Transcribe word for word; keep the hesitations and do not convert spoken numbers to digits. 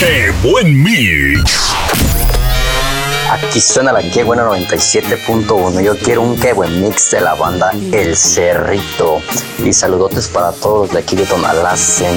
¡Qué buen mix! Aquí suena la Qué Buena noventa y siete punto uno. Yo quiero un Qué Buen Mix de la banda El Cerrito. Y saludotes para todos de aquí de Tonalá.